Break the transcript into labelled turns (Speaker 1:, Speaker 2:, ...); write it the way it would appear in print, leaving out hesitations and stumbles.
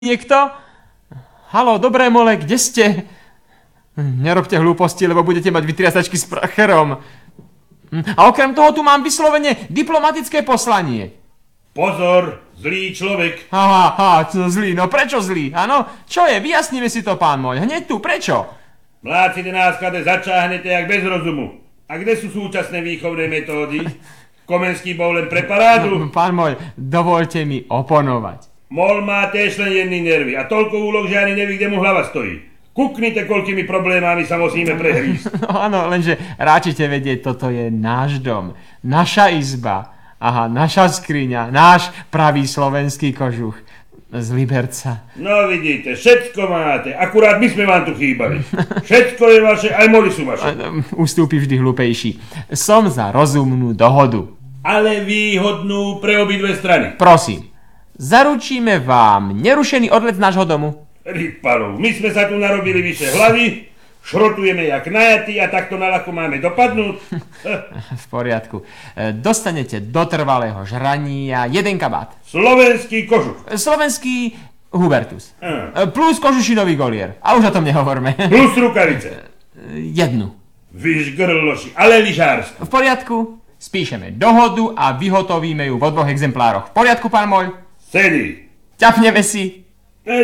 Speaker 1: Niekto? Haló, dobré mole, kde ste? Nerobte hlúposti, lebo budete mať vytriasačky s pracherom. A okrem toho tu mám vyslovene diplomatické poslanie.
Speaker 2: Pozor, zlý človek.
Speaker 1: Zlý, no prečo zlý? Áno, čo je? Vyjasníme si to, pán môj. Hneď tu, prečo?
Speaker 2: Mlácite nás, kade začáhnete jak bez rozumu. A kde sú súčasné výchovné metódy? Komenský bol len pre parádu.
Speaker 1: Pán môj, dovoľte mi oponovať.
Speaker 2: Mol má tiež len jedný nervy a toľko úloh, že ani neví, kde mu hlava stojí. Kuknite, koľkými problémami sa musíme prehrísť.
Speaker 1: No áno, lenže ráčite vedieť, toto je náš dom, naša izba, naša skriňa, náš pravý slovenský kožuch z Liberca.
Speaker 2: No vidíte, všetko máte, akurát my sme vám tu chýbali. Všetko je vaše, aj moly sú vaše.
Speaker 1: Ustúpi vždy hlúpejší. Som za rozumnú dohodu.
Speaker 2: Ale výhodnú pre obidve strany.
Speaker 1: Prosím, zaručíme vám nerušený odlet z nášho domu.
Speaker 2: Rypalov, my sme sa tu narobili vyše hlavy, šrotujeme jak najatí a takto na ľahko máme dopadnúť.
Speaker 1: V poriadku. Dostanete do trvalého žrania jeden kabát.
Speaker 2: Slovenský kožuch.
Speaker 1: Slovenský Hubertus. Plus kožušinový golier. A už o tom nehovorme.
Speaker 2: Plus rukavice.
Speaker 1: Jednu.
Speaker 2: Vyš grloši, ale lyžárska.
Speaker 1: V poriadku. Spíšeme dohodu a vyhotovíme ju vo 2 exemplároch. V poriadku, pán môj?
Speaker 2: Sedí.
Speaker 1: Ťapneme si.